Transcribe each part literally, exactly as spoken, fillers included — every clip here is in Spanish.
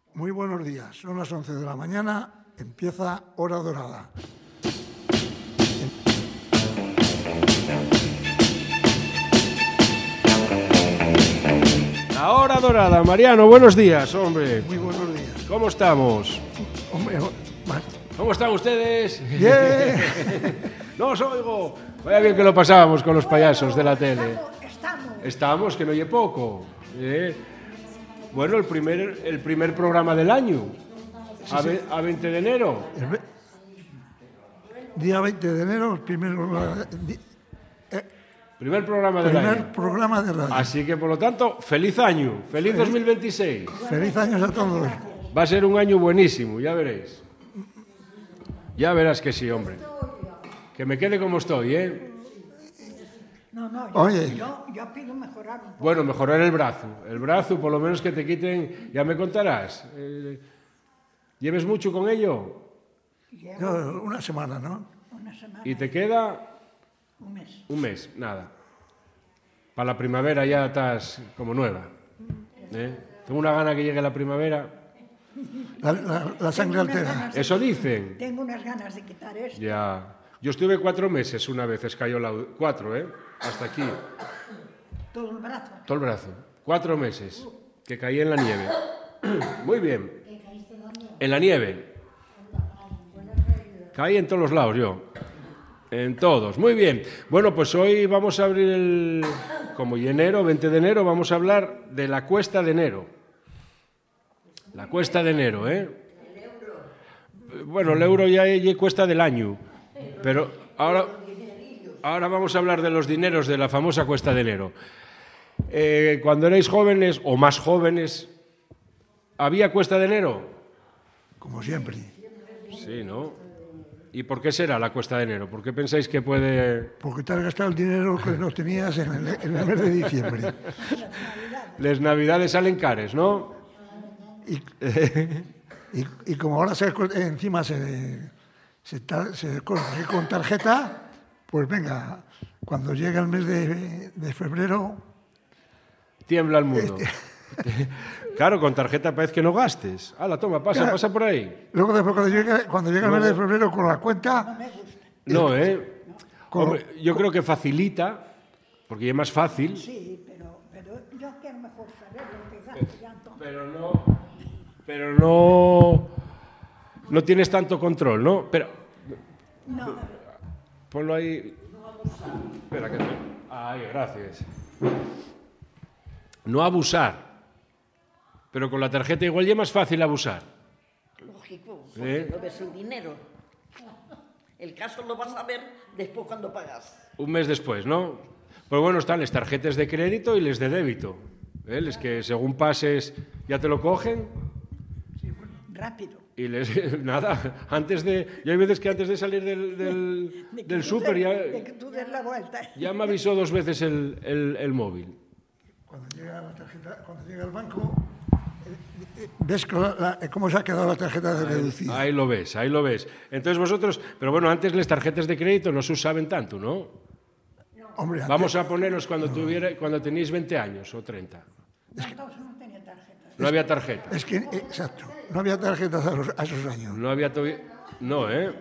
Muy buenos días, son las once de la mañana, empieza Hora Dorada. La Hora Dorada. Mariano, buenos días, hombre. Muy buenos días. ¿Cómo estamos? Hombre, más. ¿Cómo están ustedes? Bien. No os oigo. Vaya bien que lo pasábamos con los payasos de la tele. Estamos. Estamos, que no oye poco. ¿eh? Bueno, el primer, el primer programa del año. Sí, a, sí. ve, a veinte de enero. El ve- día veinte de enero, el primer, di- Primer programa del primer año. programa de radio. Así que, por lo tanto, feliz año. Feliz dos mil veintiséis. Feliz años a todos. Va a ser un año buenísimo, ya veréis. Ya verás que sí, hombre. Que me quede como estoy, ¿eh? No, no, yo, Oye. yo, yo pido mejorar un poco. Bueno, mejorar el brazo. El brazo, por lo menos que te quiten, ya me contarás. Eh, ¿Lleves mucho con ello? Llevo Yo, una semana, ¿no? una semana, ¿Y te queda? un mes. Un mes, nada. Para la primavera ya estás como nueva. ¿eh? Tengo una gana que llegue la primavera. La, la- la sangre Tengo unas altera. ganas de- Eso dicen. Tengo unas ganas de quitar esto. Ya. Yo estuve cuatro meses una vez, escayolado. Cuatro, ¿eh? Hasta aquí. Todo el brazo. Todo el brazo. Cuatro meses. Que caí en la nieve. Muy bien. En la nieve. Caí en todos los lados yo. En todos. Muy bien. Bueno, pues hoy vamos a abrir el... Como y enero, veinte de enero, vamos a hablar de la cuesta de enero. La cuesta de enero, ¿eh? Bueno, el euro ya es cuesta del año. Pero ahora, ahora vamos a hablar de los dineros de la famosa cuesta de enero. Eh, cuando erais jóvenes, o más jóvenes, ¿había cuesta de enero? Como siempre. Sí, ¿no? ¿Y por qué será la cuesta de enero? ¿Por qué pensáis que puede...? Porque te has gastado el dinero que no tenías en el, en el mes de diciembre. Les navidades salen cares, ¿no? Y, y, y como ahora se, encima se, se, ta- se coge con tarjeta, pues venga, cuando llega el mes de, de febrero, Tiembla el mundo. Claro, con tarjeta parece que no gastes. Hala, toma, pasa, Claro. pasa por ahí. luego después cuando llega, cuando llega el mes de febrero con la cuenta, No, ¿eh? Con- Hombre, yo creo que facilita, porque es más fácil, Sí, pero, pero yo quiero mejor saber lo que gasto ya entonces. pero no... Pero no... No tienes tanto control, ¿no? Pero... No, Ponlo ahí. Espera, que te... Ahí, gracias. No abusar. Pero con la tarjeta igual ya es más fácil abusar. Lógico, ¿Eh? porque no ves el dinero. El caso lo vas a ver después cuando pagas. Un mes después, ¿no? Pues bueno, están las tarjetas de crédito y les de débito. ¿eh? Les que según pases ya te lo cogen rápido. y les... Nada, antes de... Y hay veces que antes de salir del, del, De que del tú súper des- ya, De que tú des la vuelta. ya me avisó dos veces el, el, el móvil. cuando llega la tarjeta, cuando llega el banco, eh, eh, ves que la- la- cómo se ha quedado la tarjeta de reducida. Ahí lo ves, ahí lo ves. Entonces vosotros... Pero bueno, antes las tarjetas de crédito no se usaban tanto, ¿no? Hombre, antes- Vamos a ponernos cuando, tuviera, cuando tenéis veinte años o treinta. No, entonces no tenía tarjeta. No había tarjeta. Es que, eh, exacto, no había tarjetas a, los- a esos años. No había... to- No, ¿eh?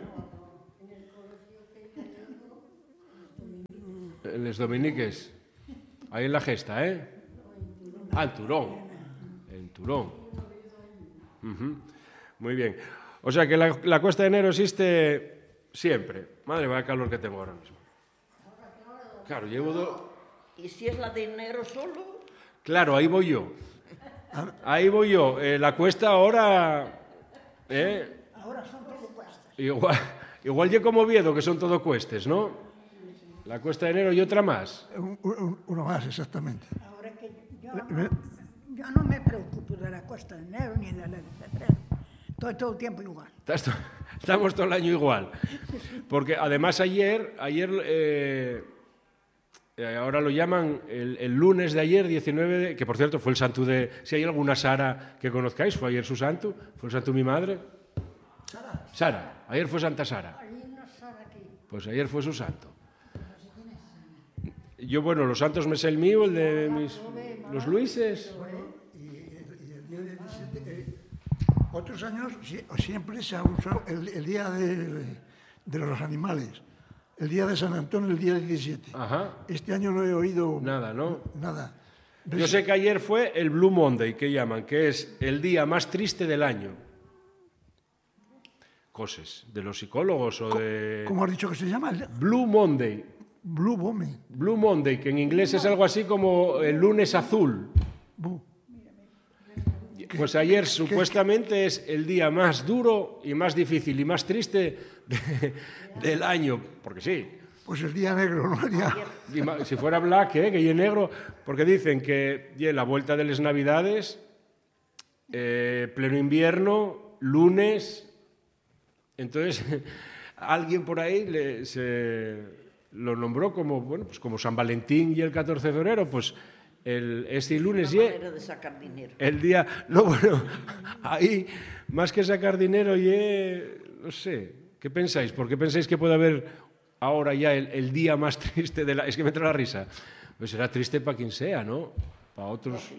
Les dominiques. Ahí en la gesta, ¿eh? Ah, en Turón. En Turón. Ujú. Muy bien. O sea que la, la cuesta de enero existe siempre. Madre, vaya calor que tengo ahora mismo. Claro, llevo dos... Y si es la de enero solo, Claro, ahí voy yo. Ahí voy yo. Eh, la cuesta ahora... ¿eh? Ahora son todo cuestas. Igual, igual yo como Oviedo, que son todo cuestes, ¿no? La cuesta de enero y otra más. Un- un- uno más, exactamente. Ahora que yo, Me- yo no me preocupo de la cuesta de enero ni de la de febrero. Estoy todo el tiempo igual. Estás to- Estamos todo el año igual. Porque además ayer, ayer eh, eh, ahora lo llaman el, el lunes de ayer, diecinueve, de- que por cierto fue el santo de... Si hay alguna Sara que conozcáis, fue ayer su santo, fue el santo de mi madre. Sara. Sara, ayer fue Santa Sara. Pues ayer fue su santo. Yo, bueno, los santos me sé el mío, el de mis... Los Luises. Otros años sie- siempre se ha usado el, el día de, de los animales, el día de San Antonio, el día diecisiete. Ajá. Este año no he oído Nada, ¿no? nada. Yo sé que ayer fue el Blue Monday, que llaman, que es el día más triste del año. Cosas de los psicólogos o de... ¿Cómo has dicho que se llama? El Blue Monday. Blue Bombe. Blue Monday, que en inglés es algo así como el lunes azul. Bu. Pues ayer supuestamente es el día más duro y más difícil y más triste de- del año, porque sí. Pues el día negro, ¿no? El día... Y ma- si fuera black, ¿eh? Que y negro, porque dicen que ye, la vuelta de las Navidades, eh, pleno invierno, lunes, entonces alguien por ahí le- se lo nombró como, bueno, pues como San Valentín y el catorce de febrero, pues el, este lunes Una y manera de sacar dinero. el día, no, bueno, ahí más que sacar dinero y no sé, ¿qué pensáis? ¿Por qué pensáis que puede haber ahora ya el, el día más triste de la... Es que me entra la risa. Pues será triste para quien sea, ¿no? Para otros...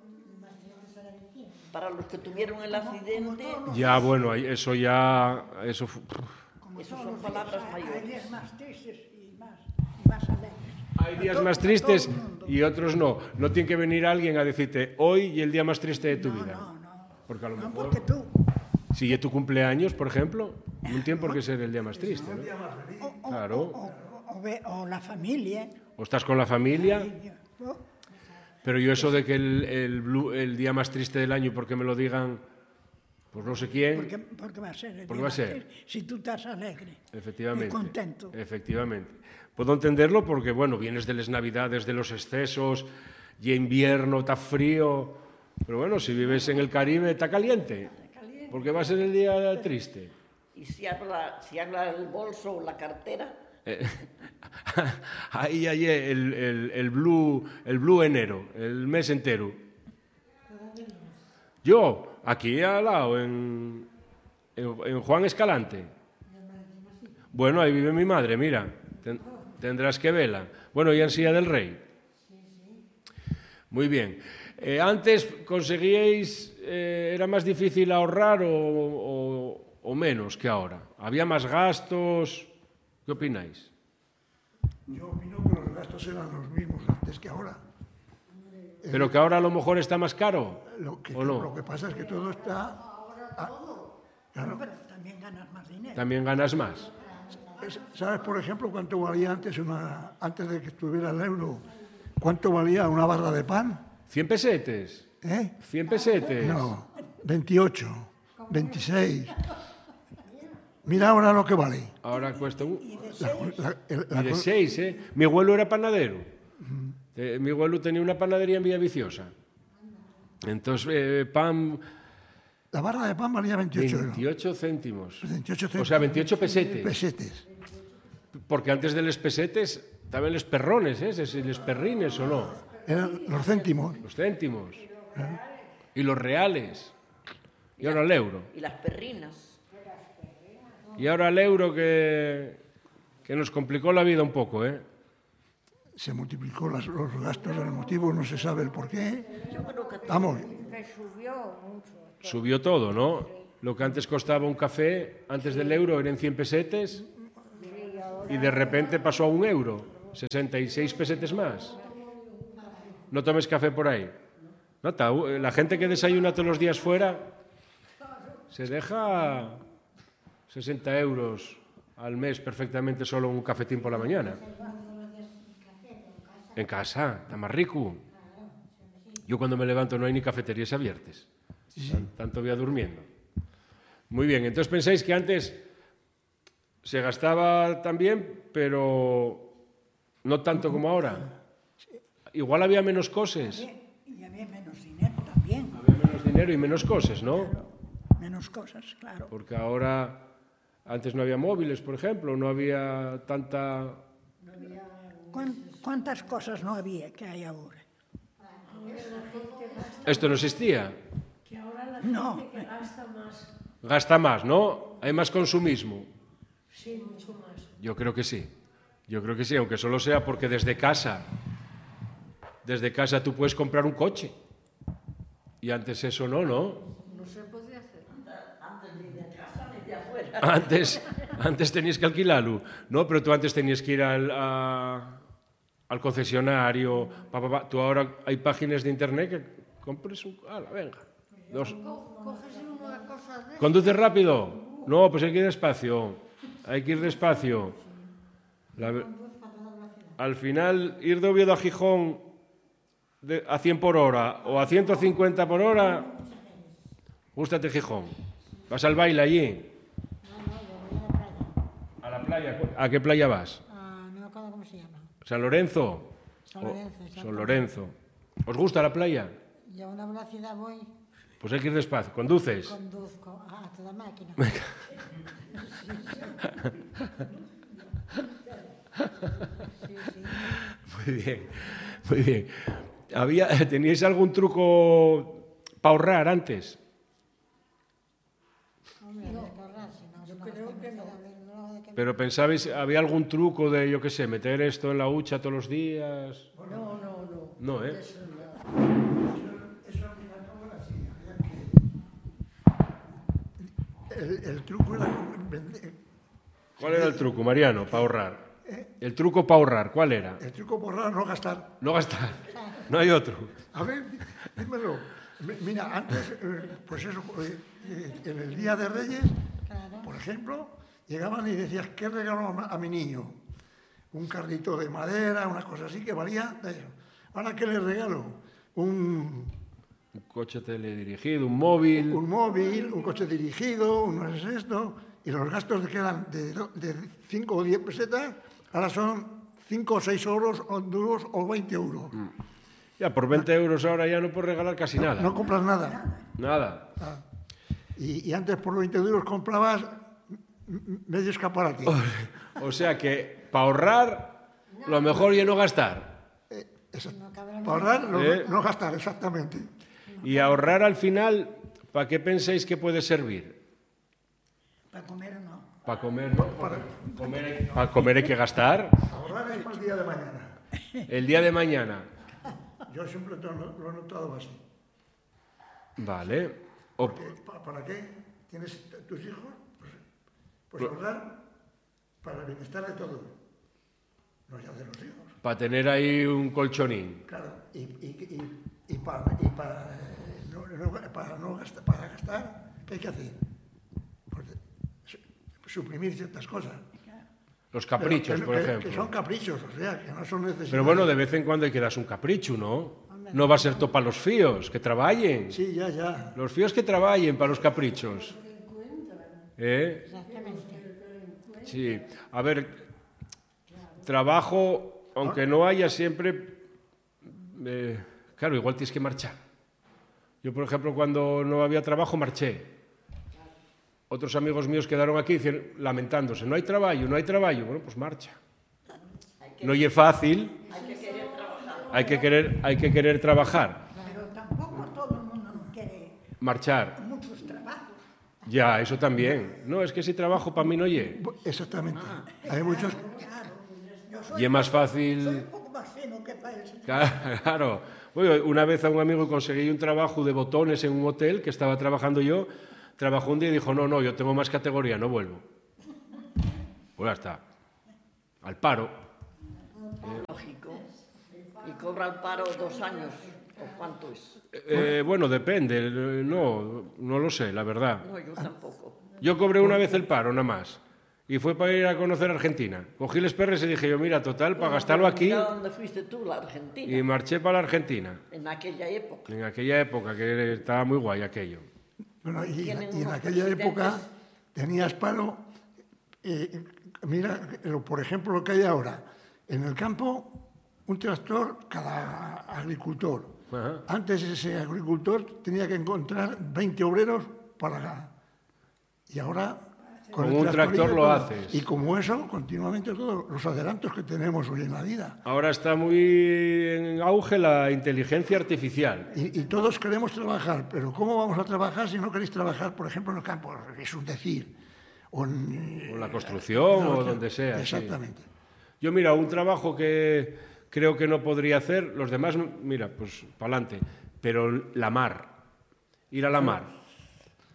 Para los que tuvieron el accidente, Ya, bueno, ahí- eso ya... Eso fu- eso son palabras Hay mayores. días más tristes y más, y más alegres. Hay A días to- más a tristes todo el mundo. y otros no. No tiene que venir alguien a decirte hoy y el día más triste de tu vida. No, no. Porque a lo No, mejor, porque tú. si es tu cumpleaños, por ejemplo, no tiene por qué ser el día más triste, ¿no? O, o- Claro. o- o ve- o la familia. O estás con la familia... O- Pero yo eso de que el, el, blue- el día más triste del año, porque me lo digan, pues no sé quién, Porque, porque va a ser el Porque día va a más ser. triste, si tú estás alegre efectivamente. y contento. Efectivamente. Puedo entenderlo porque, bueno, vienes de las navidades, de los excesos, y invierno, está frío, pero bueno, si vives en el Caribe, está caliente, porque va a ser el día triste. Y si habla, si habla el bolso o la cartera, Eh, Ahí hay el, el, el blue, el blue enero, el mes entero. Yo, aquí al lado, en, en, en Juan Escalante. Bueno, ahí vive mi madre, mira. Ten- tendrás que verla. Bueno, y en Silla del Rey. Muy bien. Eh, antes conseguíais, eh, era más difícil ahorrar o, o- o menos que ahora. Había más gastos. ¿Qué opináis? Yo opino que los gastos eran los mismos antes que ahora. Pero que ahora a lo mejor está más caro. Lo que, ¿O no? lo que pasa es que todo está... ah, claro. Pero también ganas más dinero. También ganas más. Es- ¿Sabes, por ejemplo, cuánto valía antes, una, antes de que estuviera el euro, cuánto valía una barra de pan? ¿Cien pesetes? ¿Eh? ¿Cien pesetes? No, veintiocho, veintiséis. Mira ahora lo que vale. Ahora cuesta un... La- la- el- la- Y de seis, ¿eh? Mi abuelo era panadero. Eh, mi abuelo tenía una panadería en Villaviciosa. Entonces, eh, pan, la barra de pan valía veintiocho euros. veintiocho céntimos. veintiocho O sea, veintiocho pesetes. pesetes. Porque antes de los pesetes estaban los perrones, ¿eh? Si los perrines o no. Eran los céntimos. Los céntimos. Y los reales. Y ahora el euro. y las perrinas. Y ahora el euro que, que nos complicó la vida un poco, ¿eh? Se multiplicó las- los gastos, el motivo no se sabe el por qué. Yo creo que Vamos, Subió todo, ¿no? Lo que antes costaba un café, antes del euro eran cien pesetes y de repente pasó a un euro, sesenta y seis pesetes más. No tomes café por ahí. Nota, la gente que desayuna todos los días fuera se deja sesenta euros al mes perfectamente solo un cafetín por la mañana. En casa, está más rico. Yo cuando me levanto no hay ni cafeterías abiertas. Tan- Tanto voy a durmiendo. Muy bien, entonces pensáis que antes se gastaba también, pero no tanto como ahora. Igual había menos cosas. Y había menos dinero también. Había menos dinero y menos cosas, ¿no? Menos cosas, claro. Porque ahora, antes no había móviles, por ejemplo, no había tanta... ¿Cuán- ¿Cuántas cosas no había que hay ahora? Esto no existía. No, Gasta más, ¿no? Hay más consumismo. Sí, mucho más. Yo creo que sí. Yo creo que sí, aunque solo sea porque desde casa, desde casa tú puedes comprar un coche. Y antes eso no, ¿no? No se podía hacer. Antes ni de casa ni de afuera. Antes, antes tenías que alquilarlo. No, pero tú antes tenías que ir al, a- al concesionario. Pa, pa, pa. Tú ahora hay páginas de internet que compres un... ¡Hala, venga! Dos. ¿Conduces rápido? No, pues hay que ir despacio. Hay que ir despacio. La- al final, ir de Oviedo a Gijón de- a cien por hora o a ciento cincuenta por hora, gústate Gijón. ¿Vas al baile allí? ¿A la playa? ¿A qué playa vas? Ah, no me acuerdo cómo se llama. ¿San Lorenzo? San O- Lorenzo, exacto. San Lorenzo. ¿Os gusta la playa? Y a una velocidad voy, Pues hay que ir despacio. ¿Conduces? conduzco a toda máquina. Sí, sí. Muy bien, muy bien. Había, ¿teníais algún truco para ahorrar antes? Hombre, había que ahorrar, si no, si no gastamos nada, a ver, luego de que- Pero pensabais, ¿había algún truco de, yo qué sé, meter esto en la hucha todos los días? No, no, no. No, ¿eh? Eso al fin y al cabo era así. había que- El, el truco era con- vender- ¿Cuál era el truco, Mariano, para ahorrar? El truco para ahorrar, ¿cuál era? el truco por ahorrar, no gastar. No gastar. No hay otro. A ver, dímelo. Mi- Mira, antes, eh, pues eso, eh, eh, en el Día de Reyes, Claro. por ejemplo, llegaban y decías, ¿qué regalo a ma- a mi niño? Un carrito de madera, una cosa así que valía de eso. Ahora, ¿qué le regalo? Un, Un coche teledirigido, un móvil. un móvil, un coche dirigido, un no sé esto, y los gastos que eran de, do- de cinco o diez pesetas, ahora son cinco o seis euros, o duros o veinte euros. Ya, por veinte euros ahora ya no puedes regalar casi nada. No compras nada. Nada. Ah. Y, y antes por veinte euros comprabas m- m- medio escaparate. O sea que para ahorrar, lo mejor es no gastar. Exacto. No cabe la Para ahorrar, no, Eh. no gastar, exactamente. Y ahorrar al final, ¿para qué pensáis que puede servir? Para comer no. Para comer, ¿no? Para comer, hay, para comer hay que gastar. Ahorrar es para el día de mañana. El día de mañana. Yo siempre te lo, lo he notado así. Vale. O- Porque, ¿pa- ¿Para qué tienes t- tus hijos? Pues, pues ahorrar para el bienestar de todos, no ya de los hijos. para tener ahí un colchonín. Claro, y, y, y, y para, y para, eh, no, no- para, no gastar, para gastar, ¿qué hay que hacer? Pues, su- suprimir ciertas cosas. Los Pero caprichos, que- por que- ejemplo. Que son caprichos, o sea, que no son necesarios. Pero bueno, de vez en cuando hay que darse un capricho, ¿no? No va a ser todo para los fíos, que trabajen. Sí, ya, ya. Los fíos que trabajen para los caprichos. ¿Eh? Exactamente. Sí. A ver, trabajo, aunque no haya siempre... eh, claro, igual tienes que marchar. Yo, por ejemplo, cuando no había trabajo, marché. Otros amigos míos quedaron aquí dicen, lamentándose, no hay trabajo, no hay trabajo. Bueno, pues marcha. No es fácil. Hay que querer, hay que querer trabajar. Pero tampoco todo el mundo quiere Marchar. muchos trabajos. Ya, eso también. No, es que ese trabajo para mí no es. Exactamente. Hay muchos... Claro. Yo soy, Y es más soy fácil... un poco más fino que para eso. Claro. Bueno, una vez a un amigo conseguí un trabajo de botones en un hotel que estaba trabajando yo. Trabajó un día y dijo, no, no, yo tengo más categoría, no vuelvo. Pues ya está. Al paro. Lógico. Y cobra el paro dos años. ¿O cuánto es? Eh, bueno, depende. eh, No, no lo sé, la verdad. No, yo tampoco. Yo cobré una vez el paro, nada más. Y fue para ir a conocer Argentina. Cogí los perres y dije yo, mira, total, para gastarlo aquí. Mira dónde fuiste tú, la Argentina. Y marché para la Argentina. En aquella época. En aquella época, que estaba muy guay aquello. Bueno, y, Tienen y en unos aquella presidentes- época tenías paro. eh, mira, lo- por ejemplo, lo que hay ahora. En el campo, un tractor cada agricultor. Ajá. Antes ese agricultor tenía que encontrar veinte obreros para... Y ahora... Con el un tractorillo tractor lo todo. haces. Y como eso, continuamente todos los adelantos que tenemos hoy en la vida. Ahora está muy en auge la inteligencia artificial. Y, y todos queremos trabajar, pero ¿cómo vamos a trabajar si no queréis trabajar, por ejemplo, en el campo? Es un decir. O en, O en la construcción, no, o donde sea, sí. Exactamente. Yo, mira, un trabajo que creo que no podría hacer, los demás, mira, pues para adelante. Pero la mar, ir a la mar.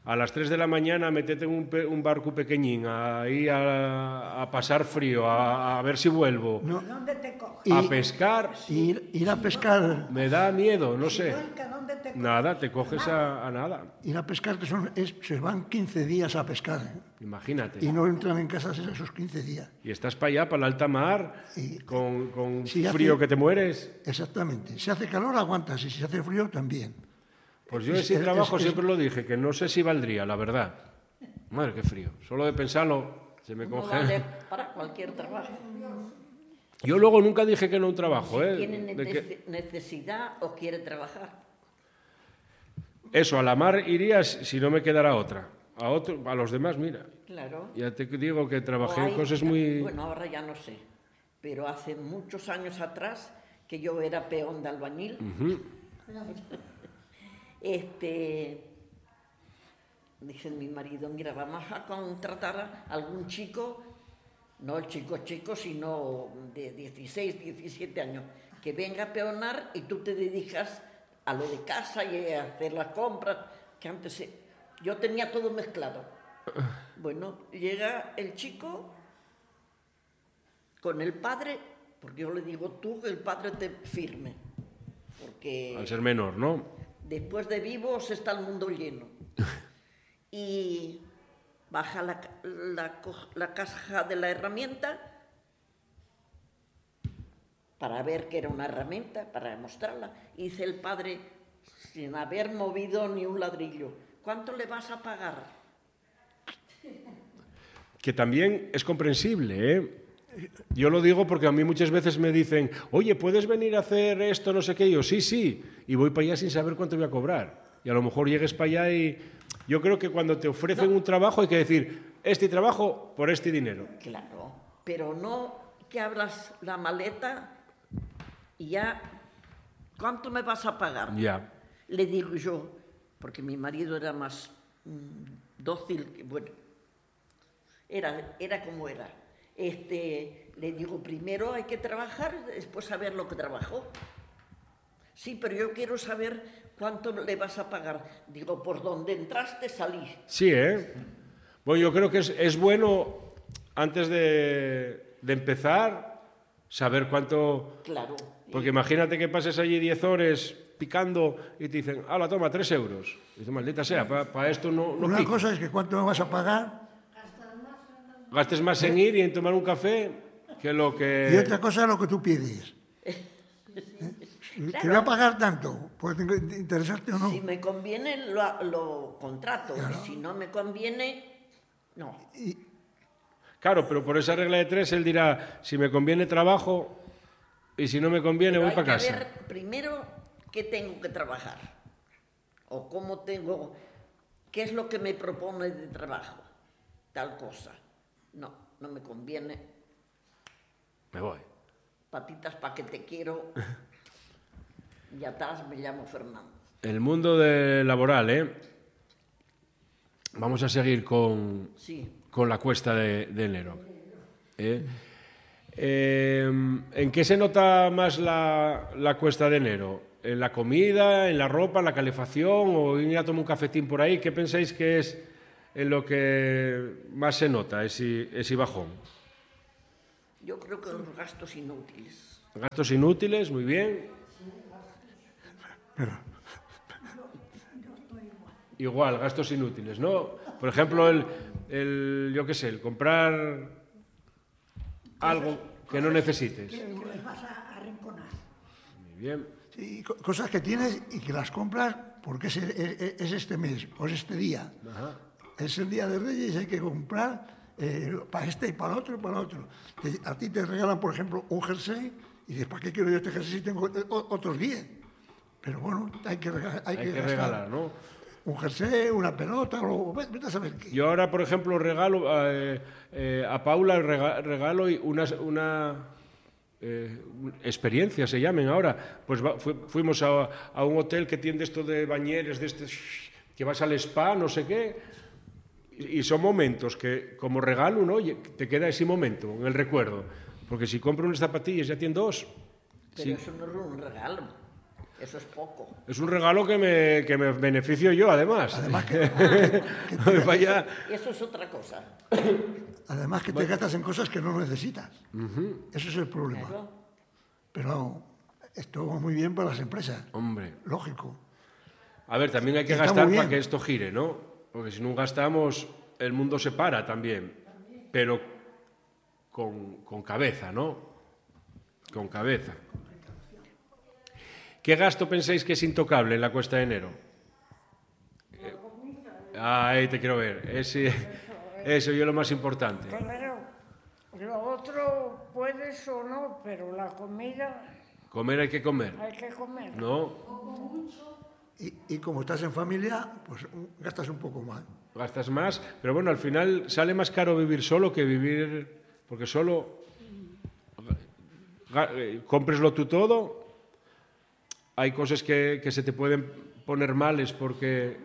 a las tres de la mañana metete en un, pe, un barco pequeñín ahí a, a pasar frío, a, a ver si vuelvo, No. ¿Dónde te coges? a Y- pescar, Ir, ir a pescar, me da miedo, no sé. Blanca, ¿dónde te coges? Nada, te coges a, a nada, ir a pescar, que son, es- se van quince días a pescar, ¿eh? imagínate. Y no entran en casa esos quince días. Y estás para allá, para la alta mar, Y- con, con Sí, hace- frío que te mueres. Exactamente. Si hace calor, aguantas, y si hace frío, también. Pues yo Es- ese es- trabajo es- siempre lo dije, que no sé si valdría, la verdad. Madre, qué frío. Solo de pensarlo, se me No congela. vale para cualquier trabajo. Yo luego nunca dije que no un trabajo, ¿eh? Tiene De que- nece- necesidad o quiere trabajar. Eso, a la mar irías si no me quedara otra. A, otro, a los demás, mira. Claro. Ya te digo que trabajé O en hay- cosas muy... Bueno, ahora ya no sé, pero hace muchos años atrás, que yo era peón de albañil, Ujú. este, dice mi marido, mira, vamos a contratar a algún chico, no el chico chico, sino de dieciséis, diecisiete años, que venga a peonar y tú te dedicas a lo de casa y a hacer las compras, que antes se- yo tenía todo mezclado. Bueno, llega el chico con el padre, porque yo le digo tú, que el padre te firme, porque Al ser menor, ¿no? después de vivos está el mundo lleno. Y baja la, ca- la, co- la caja de la herramienta para ver que era una herramienta, para mostrarla. Y dice el padre, sin haber movido ni un ladrillo, ¿cuánto le vas a pagar? Que también es comprensible, ¿eh? Yo lo digo porque a mí muchas veces me dicen, oye, ¿puedes venir a hacer esto, no sé qué? Y yo, sí, sí, y voy para allá sin saber cuánto voy a cobrar. Y a lo mejor llegues para allá y... Yo creo que cuando te ofrecen un trabajo hay que decir, este trabajo por este dinero. Claro, pero no que abras la maleta y ya, ¿cuánto me vas a pagar? Ya. Le digo yo, porque mi marido era más mm, dócil, que- bueno, era, era como era. Este, le digo, primero hay que trabajar, después saber lo que trabajó. Sí, pero yo quiero saber cuánto le vas a pagar. Digo, por donde entraste salí. Sí, ¿eh? Bueno, yo creo que es, es bueno, antes de, de empezar, saber cuánto... Claro. Porque imagínate que pases allí diez horas picando y te dicen, hala, toma, tres euros. Y dices, maldita sea, para esto no, no Una pico. cosa es que cuánto me vas a pagar, Gastes más en ir y en tomar un café que lo y que... otra cosa es lo que tú pides. ¿Eh? Te voy a pagar tanto, puede interesarte o no. Si me conviene, lo, lo contrato. Y si no me conviene, no. Claro, pero por esa regla de tres él dirá, si me conviene trabajo y si no me conviene Pero voy hay para que casa. ver primero qué tengo que trabajar. O cómo tengo... ¿Qué es lo que me propone de trabajo? Tal cosa. No, no me conviene. Me voy. Patitas pa' que te quiero. Y atrás me llamo Fernando. El mundo de laboral, ¿eh? Vamos a seguir con, Sí. con la cuesta de, de enero. ¿eh? Eh, ¿En qué se nota más la, la cuesta de enero? ¿En la comida, en la ropa, en la calefacción o ir a tomar un cafetín por ahí? ¿Qué pensáis que es en lo que más se nota ese, ese bajón? Yo creo que los gastos inútiles. Gastos inútiles, muy bien. Igual, gastos inútiles, ¿no? Por ejemplo, el, el yo qué sé, el comprar algo que no necesites. Que les vas a arrinconar. Muy bien. Sí, co- cosas que tienes y que las compras porque es, es- es este mes o es este día. Es el día de Reyes, hay que comprar eh, para este y para el otro y para el otro. Te- a ti te regalan, por ejemplo, un jersey y dices, ¿para qué quiero yo este jersey si tengo eh, o- otros diez? Pero bueno, hay que, rega- hay Hay que que gastar regalar, ¿no? un jersey, una pelota, o vete vete a saber qué. Yo ahora, por ejemplo, regalo eh, eh, a Paula rega- regalo y una, una eh, experiencia, se llamen ahora. Pues va- fu- fuimos a, a un hotel que tiene esto de bañeres, de este, que vas al spa, no sé qué. Y, y son momentos que, como regalo, ¿no? Y te queda ese momento, en el recuerdo. Porque si compro unas zapatillas ya tiene dos. Pero Sí. eso no es un regalo. Eso es poco. Es un regalo que me, que me beneficio yo, además. Además que, que te, Vaya. Eso es otra cosa. además que te gastas en cosas que no necesitas. Eso es el problema. Claro. Pero esto va muy bien para las empresas. Hombre. Lógico. A ver, también hay que Está gastar muy para bien. que esto gire, ¿no? Porque si no gastamos, el mundo se para también. Pero con, con cabeza, ¿no? Con cabeza. ¿Qué gasto pensáis que es intocable en la cuesta de enero? Eh, ah, ahí te quiero ver. Ese, eso es lo más importante. Claro, lo otro puedes o no, pero la comida Comer hay que comer, hay que comer. ¿no? Y, y como estás en familia, pues un- gastas un poco más. Gastas más, pero bueno, al final sale más caro vivir solo que vivir, porque solo ga- eh, cómpreslo tú todo, hay cosas que, que se te pueden poner males porque...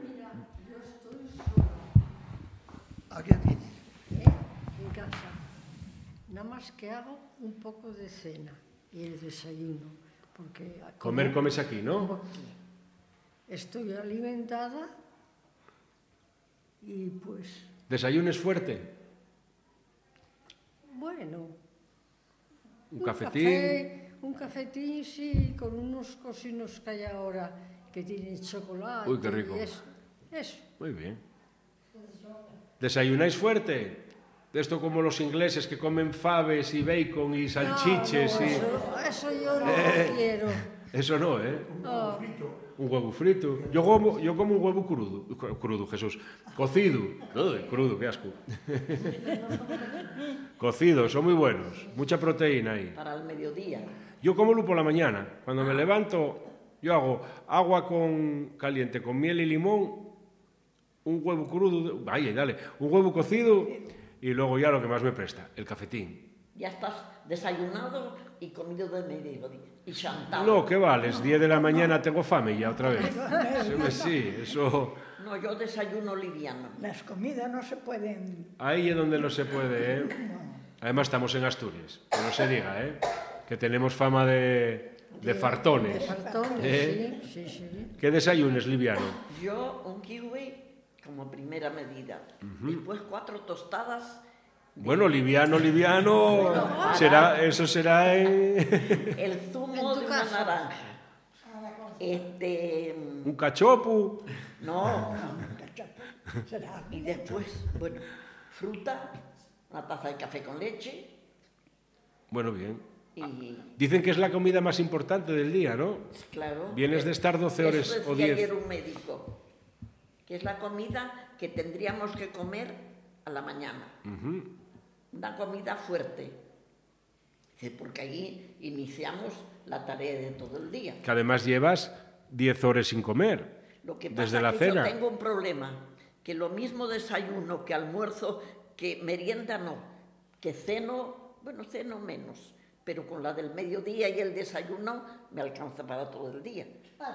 ¿A quién tienes? En casa. Nada más que hago un poco de cena y el desayuno. Porque Comer como- comes aquí, como ¿no? aquí. Estoy alimentada y pues, Desayuno es fuerte, bueno, un cafetín, café, un cafetín, sí, con unos cocinos que hay ahora que tienen chocolate. Uy, qué rico. Y eso, eso. muy bien. ¿Desayunáis fuerte? De esto como los ingleses que comen faves y bacon y salchiches No, no, y... eso, eso yo no Eh. lo quiero. Eso no, ¿eh? No. Un huevo frito. Yo como, yo como un huevo crudo. Crudo, Jesús. Cocido. Uy, crudo, qué asco. Cocido, son muy buenos. Mucha proteína ahí. Para el mediodía. Yo como por la mañana. Cuando me levanto, yo hago agua con caliente con miel y limón, un huevo crudo, ay, dale, un huevo cocido y luego ya lo que más me presta, el cafetín. Ya estás desayunado y comido de mediodía. Y chantado. No, ¿qué vales? diez de la mañana tengo fame ya otra vez. Sí, me- sí, eso... No, yo desayuno liviano. Las comidas no se pueden... Ahí es donde no se puede, ¿eh? Además estamos en Asturias, que no se diga, ¿eh? Que tenemos fama de, de fartones. Fartones, ¿Eh? sí, sí, sí. ¿Qué desayunes, liviano? Yo un kiwi como primera medida. Después cuatro tostadas. Bueno, liviano, liviano, será, eso será en... El zumo En tu de una casa. naranja. Este... un cachopu. No. Será. Y después, bueno, fruta, una taza de café con leche Bueno, bien. y, Dicen que es la comida más importante del día, ¿no? claro... Vienes de estar doce horas eso decía o diez. ayer un médico, que es la comida que tendríamos que comer a la mañana. Una comida fuerte. Dice, porque ahí iniciamos la tarea de todo el día. Que además llevas diez horas sin comer. Lo que pasa Desde la que cena. yo tengo un problema, que lo mismo desayuno que almuerzo, que merienda no, que ceno, bueno, ceno menos, pero con la del mediodía y el desayuno me alcanza para todo el día.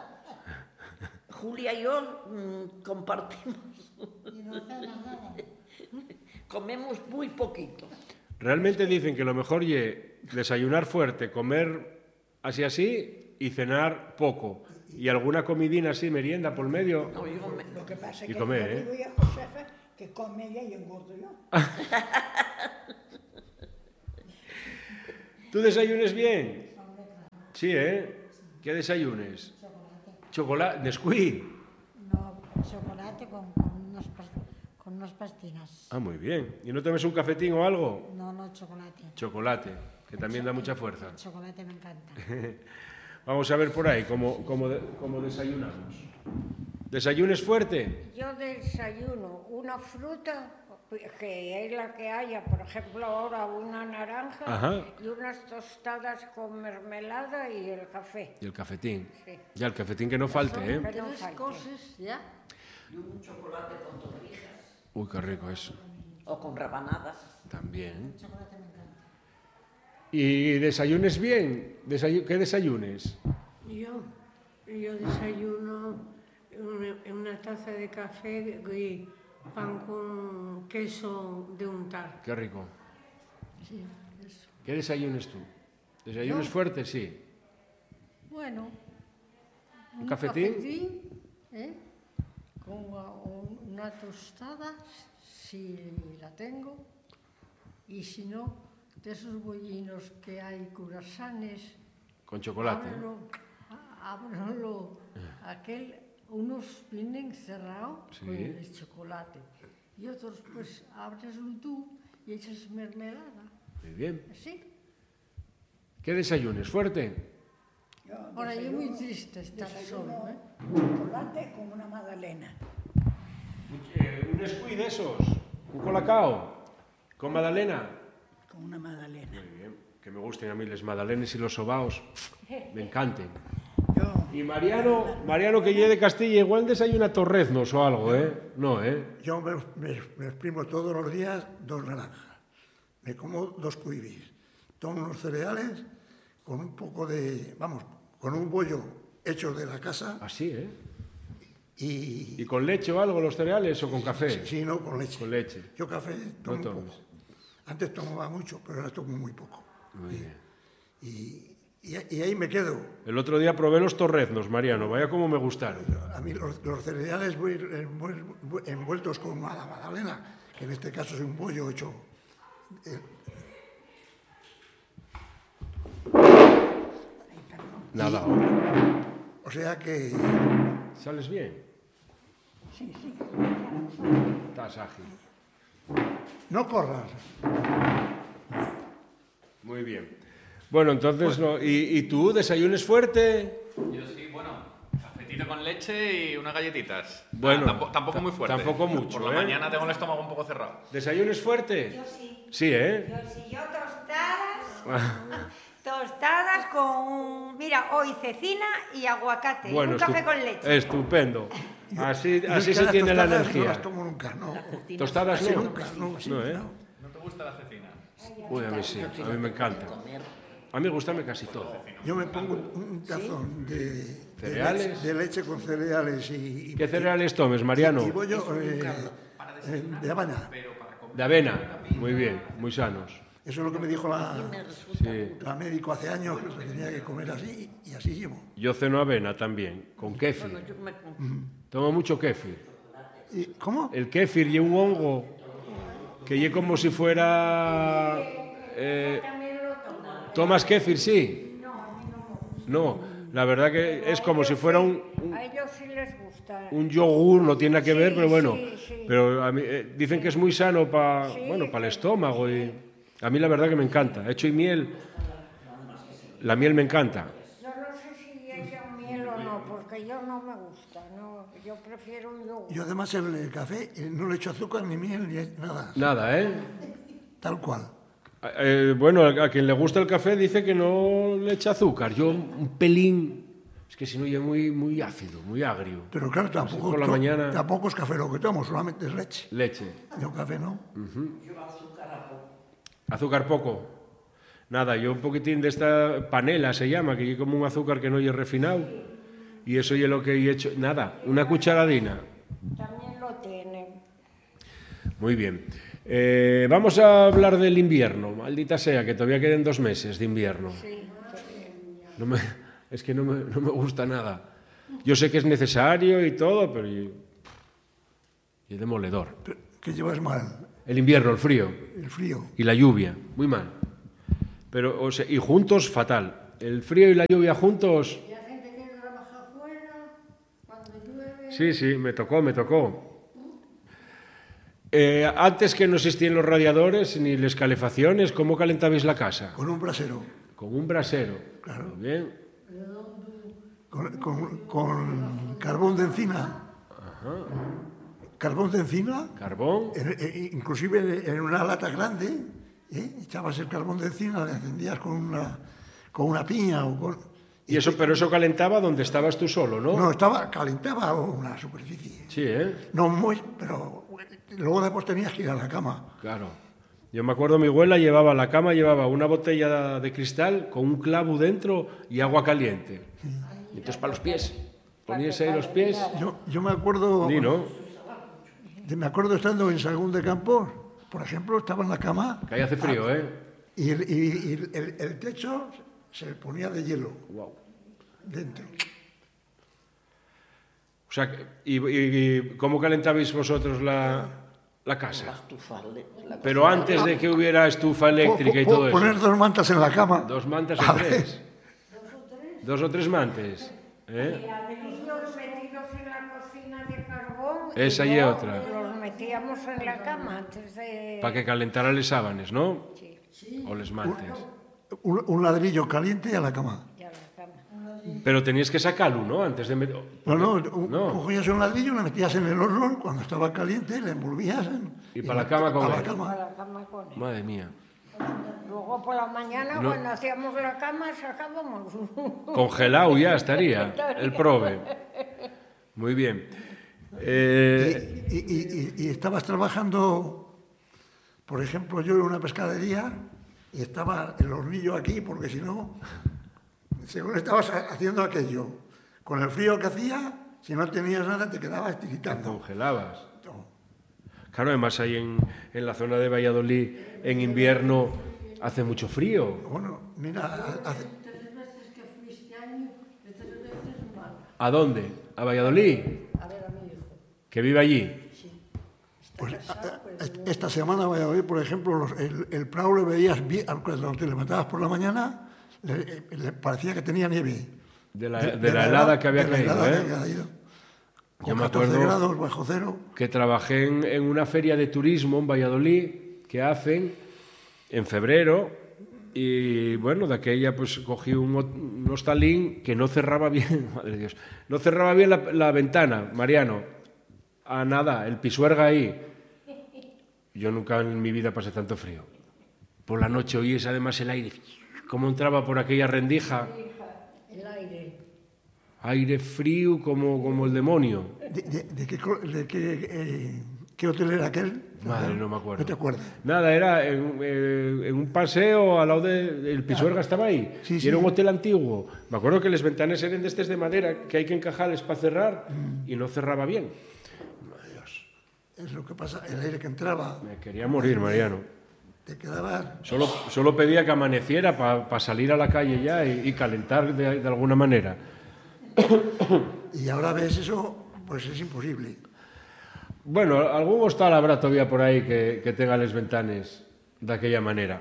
Julia y yo mm, compartimos, Y no cenas nada. comemos muy poquito. Realmente dicen que lo mejor es desayunar fuerte, comer así así y cenar poco. Y alguna comidina así, merienda por medio. No, yo me- Lo que pasa es Y que comer, yo ¿eh? digo ya a Josefa que come ella y engordo yo. ¿Tú desayunes bien? Sí, ¿eh? ¿Qué desayunes? Chocolate. Nesquik. No, chocolate con, con, unas, pas- con unas pastinas. Ah, muy bien. ¿Y no tomes un cafetín o algo? No, no, chocolate. Chocolate, que también da mucha fuerza. El chocolate me encanta. Vamos a ver por ahí cómo, cómo, de- cómo desayunamos. ¿Desayunes fuerte? Yo desayuno una fruta, que es la que haya, por ejemplo ahora una naranja Ajá. y unas tostadas con mermelada y el café. Y el cafetín. Sí. Ya, el cafetín que no falte, ¿eh? Que no Tres falte. cosas, ¿ya? y un chocolate con torrijas Uy, qué rico eso. o con rabanadas. También. Chocolate me encanta. ¿Y desayunes bien? Desayu- ¿Qué desayunes? Yo, yo desayuno una, una taza de café y pan con queso de untar. Qué rico. Sí, eso. ¿Qué desayunes tú? ¿Desayunes Yo. fuertes? Sí. Bueno, Un cafetín. cafetín, ¿eh? Con una, una tostada, si la tengo, y si no, de esos bollinos que hay curasanes. Con chocolate. Ábrelo, ábrelo, aquel, unos vienen cerrados Sí. con el chocolate, y otros pues abreslo tú y echas mermelada, Muy bien. así. ¿Qué desayunes? ¿Fuerte? Yo Ahora, yo desayuno- muy triste estar desayuno solo, ¿eh? chocolate con una magdalena. Eh, un escuí de esos. Un colacao. Con magdalena. Con una magdalena. Muy bien. Que me gusten a mí las magdalenas y los sobaos. Me encanten. Yo, Y Mariano, Mariano que llegue de Castilla, igual desayuna torreznos o algo, ¿eh? No, ¿eh? Yo me, me- me exprimo todos los días dos naranjas. Me como dos cuibis. Tomo unos cereales con un poco de, vamos, con un bollo hecho de la casa Así, ¿eh? y, ¿Y con leche o algo los cereales o con café? si no, con leche. Con leche. Yo café tomo No un tomes. poco. Antes tomaba mucho, pero ahora tomo muy poco. Muy bien. Y, y- y ahí me quedo. El otro día probé los torreznos, Mariano. Vaya como me gustaron. A mí los, los cereales voy envuel- envueltos con una magdalena, que en este caso es un bollo hecho. eh, Nada. o sea que ¿Sales bien? sí, sí. Estás ágil. no corras. Muy bien. Bueno, entonces, no. ¿Y, y tú desayunes fuerte? Yo sí, bueno, cafetito con leche y unas galletitas. Bueno, Ah, tampoco, tampoco muy fuerte. tampoco mucho, Por la ¿eh? mañana tengo el estómago un poco cerrado. ¿Desayunes fuerte? Yo sí. Sí, ¿eh? Yo sí, yo tostadas, tostadas con, mira, hoy cecina y aguacate, y un café estu- con leche. Estupendo. Así, Yo así es que se las tiene la tostadas No energía. las tomo nunca, no. Tostadas Casi no. nunca, no, sí, No, ¿eh? no. ¿No te gusta la cecina? Uy, a mí sí, a mí me encanta. A mí me gusta casi todo. Yo me pongo un, un tazón de, de, ¿Cereales? leche, de leche con cereales y, y, ¿Qué cereales tomes, Mariano? y bollo eh, eh, de avena. De avena. Muy bien, muy sanos. Eso es lo que me dijo la, Sí. la médico hace años, que se tenía que comer así y así llevo. Yo ceno avena también, con kéfir. Bueno, yo me com- Tomo mucho kéfir. ¿Y cómo? El kéfir y un hongo que ye como si fuera... eh, ¿Tomas kéfir, sí? No, la verdad que es como si fuera un, un, A ellos sí les gusta. un yogur, no tiene nada que Sí, ver, pero bueno. sí, sí. Pero a mí, eh, dicen que es muy sano para Sí, bueno, para el estómago y a mí la verdad que me encanta. Hecho y miel, la miel me encanta. Yo no sé si echan miel o no, porque yo no me gusta. No, yo prefiero un yogur. Yo además el, el café eh, no le echo azúcar ni miel ni nada, Nada, ¿eh? tal cual. Eh, bueno, a, a quien le gusta el café dice que no le echa azúcar. Yo un pelín, es que si no, ya muy, muy ácido, muy agrio. Pero claro, tampoco, por la to- mañana- tampoco es café lo que tomo, solamente es leche. Leche. Yo café no. Azúcar poco. Nada, yo un poquitín de esta panela se llama, que es como un azúcar que no es refinado. Y eso es lo que he hecho. Nada, una cucharadina. También lo tienen. Muy bien. Eh, vamos a hablar del invierno. Maldita sea, que todavía queden dos meses de invierno. No me- es que no me, no me gusta nada. Yo sé que es necesario y todo, pero... Y, y demoledor. Pero, ¿qué llevas mal? El invierno, el frío. El frío. Y la lluvia, muy mal. Pero, o sea, y juntos, fatal. El frío y la lluvia juntos, Y la gente quiere trabajar fuera, cuando llueve. sí, sí, me tocó, me tocó. Eh, antes que no existían los radiadores ni las calefacciones, ¿cómo calentabais la casa? Con un brasero. Con un brasero. Claro. Muy bien. Con, con- con carbón de encina. Carbón de encina, Carbón. en- en- inclusive en una lata grande, ¿eh? Echabas el carbón de encina, le encendías con una, con una piña o con... Y eso, pero eso calentaba donde estabas tú solo, ¿no? No, estaba, calentaba una superficie. Sí, ¿eh? No muy, pero luego después tenías que ir a la cama. Claro. Yo me acuerdo, mi abuela llevaba a la cama, llevaba una botella de cristal con un clavo dentro y agua caliente. Y entonces para los pies. Ponías ahí los pies. Yo, yo me acuerdo... Ni no. de- Me acuerdo estando en Sagún de Campos, por ejemplo, estaba en la cama Que ahí hace frío, ¿eh? y, y- y el, el techo se ponía de hielo Wow. dentro. sea, ¿y, y, y cómo calentabais vosotros la, la casa? La estufa, la Pero antes de que hubiera estufa eléctrica y todo eso. Poner dos mantas en la cama. Dos mantas o tres. Dos o tres mantas. ¿Eh? Ladrillos metidos en la cocina de carbón. Esa y otra. Los metíamos en la cama antes de... Para que calentara les sábanes, ¿no? Sí. O les mantes. Un, un ladrillo caliente y a la cama. Y a la cama. Pero tenías que sacarlo, ¿no? Antes de meter... No, no, un- No. cogías un ladrillo, le metías en el horno, cuando estaba caliente, le envolvías en, Y para la cama con a la él. A cama. la cama con él. Madre mía. Luego por la mañana, No. cuando hacíamos la cama, sacábamos un... Congelado ya estaría el prove. Muy bien. Eh, Y, y- y- y estabas trabajando, por ejemplo, yo en una pescadería y estaba el hornillo aquí, porque si no, según estabas haciendo aquello, con el frío que hacía, si no tenías nada te quedabas tiritando. congelabas. No. Claro, además ahí en, en la zona de Valladolid, en invierno, hace mucho frío. Bueno, mira, hace- Tres veces que fuiste año, de tres veces mal. ¿A dónde? ¿A Valladolid? A ver a mi hijo. ¿Que vive allí? pues, a- a- esta semana voy a oír, por ejemplo, los- el, el Prado le veías bien, cuando te levantabas por la mañana, le, le parecía que tenía nieve. De la, de la helada que había de la caído, helada ¿eh? que había caído. Yo Con me catorce acuerdo grados bajo cero. que trabajé en, en una feria de turismo en Valladolid que hacen en febrero y bueno, de aquella pues cogí un, hot- un hostalín que no cerraba bien, madre de Dios, no cerraba bien la, la ventana, Mariano, a nada, el pisuerga ahí. Yo nunca en mi vida pasé tanto frío. Por la noche oíes además el aire, cómo entraba por aquella rendija, El aire. aire frío como, como el demonio. ¿De, de- de qué, co- de qué, eh, qué hotel era aquel? Madre, no me acuerdo. No te acuerdas. Nada, era en, eh, en un paseo al lado del de, Pisuerga estaba ahí. Sí, y sí. era un hotel antiguo. Me acuerdo que las ventanas eran de estas de madera, que hay que encajarles para cerrar, y no cerraba bien. Es lo que pasa, el aire que entraba, Me quería morir, Mariano. te quedabas... Solo, solo pedía que amaneciera para pa salir a la calle ya y, y calentar de, de alguna manera. Y ahora ves eso, pues es imposible. Bueno, algún hostal habrá todavía por ahí que, que tenga las ventanas de aquella manera.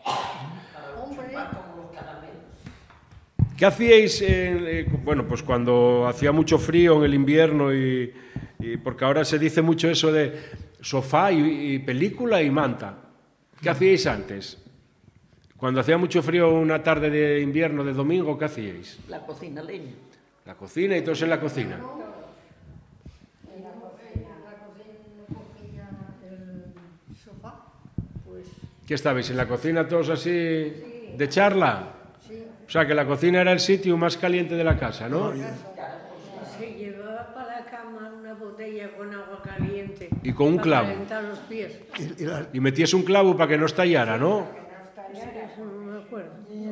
¿Qué hacíais, en, eh, bueno, pues cuando hacía mucho frío en el invierno y, y porque ahora se dice mucho eso de sofá y, y película y manta? ¿Qué hacíais antes? Cuando hacía mucho frío una tarde de invierno, de domingo, ¿qué hacíais? La cocina leña. La cocina y todos en la cocina. En la cocina, en la cocina cogía el sofá, pues ¿Qué estabais en la cocina todos así de charla? sí. O sea, que la cocina era el sitio más caliente de la casa, ¿no? Se llevaba para la cama una botella con agua caliente. Y con un clavo. Para calentar los pies. Y, y la- Y metías un clavo para que no estallara, ¿no? Eso no me acuerdo.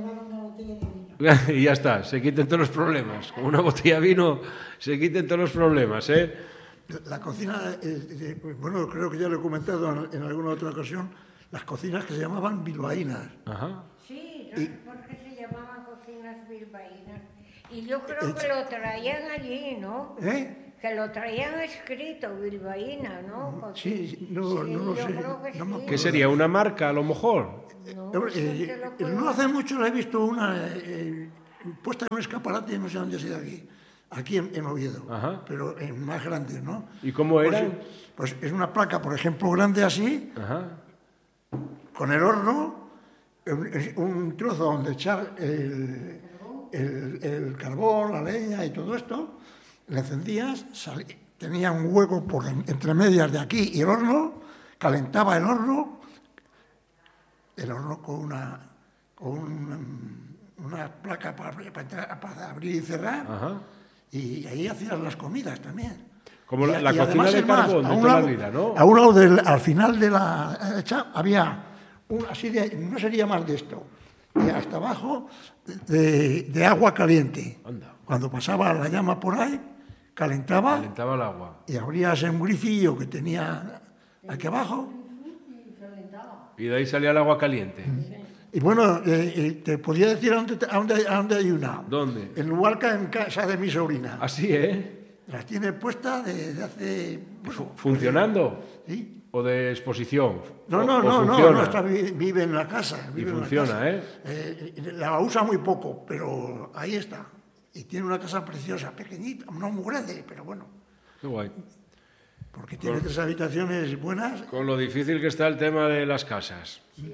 Y ya está, se quiten todos los problemas. Con una botella de vino se quiten todos los problemas, ¿eh? la cocina, eh, eh, bueno, creo que ya lo he comentado en, en alguna otra ocasión, las cocinas que se llamaban bilbaínas. Ajá. Sí, no sé por qué se llamaban cocinas bilbaínas. Y yo creo que lo traían allí, ¿no? ¿Eh? Que lo traían escrito, bilbaína, ¿no? Sí, sí, no, Sí, no lo yo sé. creo que no me sí. acuerdo. ¿Qué sería? ¿Una marca, a lo mejor? No, Eh, sí, eh, te lo eh, puedo- no hace mucho la he visto una eh, puesta en un escaparate, no sé dónde ha sido aquí, aquí en, en Oviedo, Ajá. pero en más grande, ¿no? ¿Y cómo Pues, eran? eh, Pues, es una placa, por ejemplo, grande así, Ajá. con el horno, un, un trozo donde echar el, el- el carbón, la leña y todo esto, le encendías, salí- tenía un hueco por en- entre medias de aquí y el horno, calentaba el horno, el horno con una, con un- una placa para, para entrar- para abrir y cerrar, Ajá. y ahí hacías las comidas también. Como la, Y- la y cocina además, de es más, carbón a de un toda la lado- vida, ¿no? A un lado, del, al final de la hecha, había un, así de, no sería más de esto, y hasta abajo de, de agua caliente. Anda. Cuando pasaba la llama por ahí, calentaba Calentaba el agua. y abrías un grifillo que tenía aquí abajo. Y de ahí salía el agua caliente. Y bueno, eh, eh, te podía decir a dónde, te- a dónde- a dónde hay una. ¿Dónde? En Hualca, en casa de mi sobrina. Así, ¿eh? Las tiene puestas desde hace... Bueno, ¿funcionando? Sí. ¿O de exposición? No, no, o, no, o no, nuestra vive en la casa. Vive y funciona, en la casa. ¿eh? ¿eh? La usa muy poco, pero ahí está. Y tiene una casa preciosa, pequeñita, no muy grande, pero bueno. Qué guay. Porque tiene con, tres habitaciones buenas. Con lo difícil que está el tema de las casas. Sí.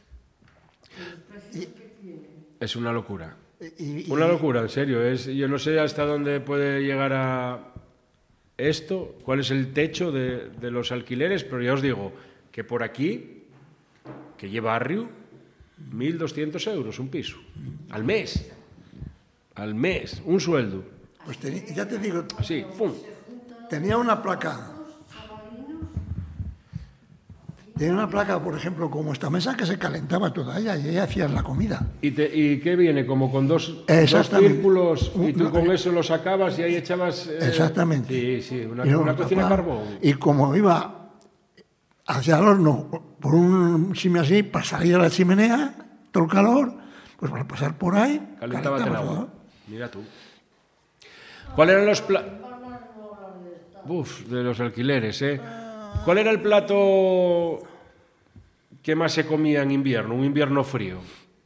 Y, es una locura. Y, y, una locura, en serio. Es, yo no sé hasta dónde puede llegar a esto, cuál es el techo de, de los alquileres, pero ya os digo que por aquí, que lleva barrio, mil doscientos euros un piso. Al mes. Al mes. Un sueldo. Pues ten, ya te digo. Sí, ¡fum! Tenía una placa. Tenía una placa, por ejemplo, como esta mesa que se calentaba toda ella y ella hacía la comida. ¿Y, te, y qué viene? Como con dos, dos círculos y tú con eso lo sacabas y ahí echabas... Eh, exactamente. Sí, sí, una, una cocina a carbón. Y como iba hacia el horno por un simi así, para salir a la chimenea, todo el calor, pues para pasar por ahí... Calentaba el agua. Todo. Mira tú. ¿Cuáles eran los platos? Uf, de los alquileres, ¿eh? ¿Cuál era el plato que más se comía en invierno, un invierno frío?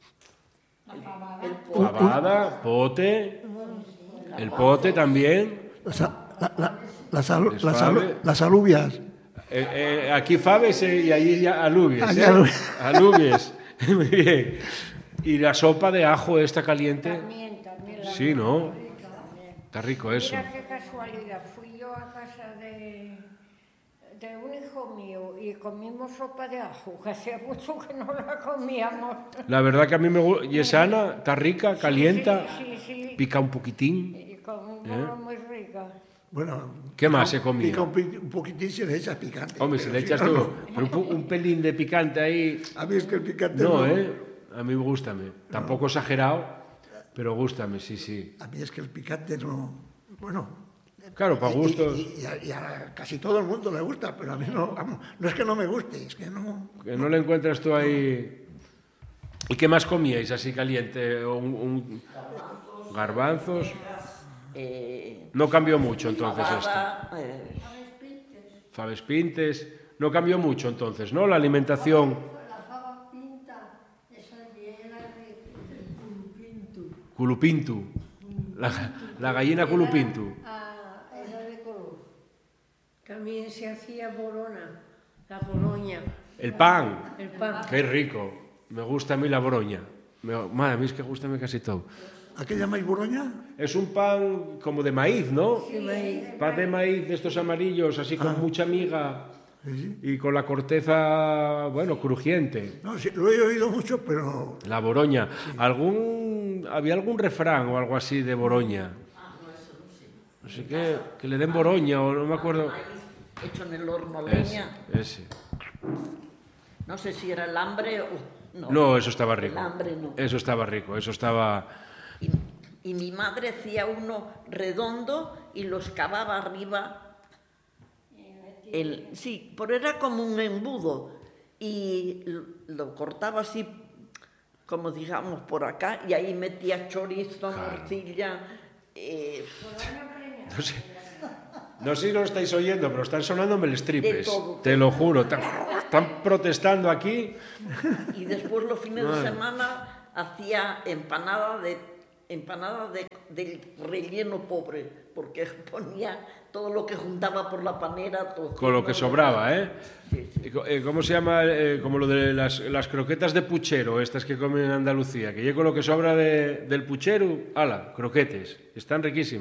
Fabada, pote, el pote también. Las, la, la, las, alu, las, alu, las alubias. Eh, eh, aquí faves eh, y allí ya alubias. ¿eh? Alubias. Muy bien. ¿Y la sopa de ajo esta caliente? También, también. La sí, ¿no? Rica, está rico eso. Mira qué casualidad, fui yo a casa de, de un hijo mío y comimos sopa de ajo, que hacía mucho que no la comíamos. La verdad que a mí me gusta, y es sana, está rica, calienta, sí, sí, sí, sí. Pica un poquitín. Y comimos ¿Eh? muy rica. Bueno, ¿qué más se comía? Pica un, un poquitín se le echa picante. Hombre, si le echas si no, tú no. pero un, un pelín de picante ahí... A mí es que el picante no... No, ¿eh? A mí me gústame. No. Tampoco exagerado, pero gústame, sí, sí. A mí es que el picante no... Bueno... Claro, para gustos... Y, y, y, a, y a casi todo el mundo le gusta, pero a mí no... Vamos, no es que no me guste, es que no... Que no le encuentras tú ahí... ¿Y qué más comíais así caliente? Un, un... Garbanzos... Eh, no cambió mucho entonces fabada, esto. Eh, Faves pintes. No cambió mucho entonces, ¿no? La alimentación. La fava pinta, esa que era de culupintu. Culupintu. La, la gallina culupintu. Ah, era de color. También se hacía borona, la boroña. El pan. El pan. Qué rico. Me gusta a mí la boroña. Me, madre, a mí es que gusta casi todo. ¿A qué llamáis boroña? Es un pan como de maíz, ¿no? Sí, maíz. Pan de maíz de estos amarillos, así con Ah. mucha miga Sí. y con la corteza, bueno, crujiente. No, sí, lo he oído mucho, pero... La boroña. ¿Algún, ¿Había algún refrán o algo así de boroña? No sé qué, que le den boroña o no me acuerdo. hecho en el horno Ese, leña. ese. No sé si era el hambre o... No, No, eso estaba rico. El hambre no. Eso estaba rico, eso estaba... Y, y mi madre hacía uno redondo y lo excavaba arriba. El, sí, pero era como un embudo. Y lo, lo cortaba así, como digamos, por acá, y ahí metía chorizo, Claro. morcilla. Eh, No sé, no sé si lo estáis oyendo, pero están sonándome los tripes. De todo. Te lo juro. Están, están protestando aquí. y después los fines Ay. de semana hacía empanada de empanada de, del relleno pobre, porque ponía todo lo que juntaba por la panera. Todo, Con lo que sobraba, ¿eh? Sí, sí. Y co- eh, ¿Cómo se llama? Eh, como lo de las, las croquetas de puchero, estas que comen en Andalucía, que yo con lo que sobra de, del puchero, ala, croquetes. Están riquísimas.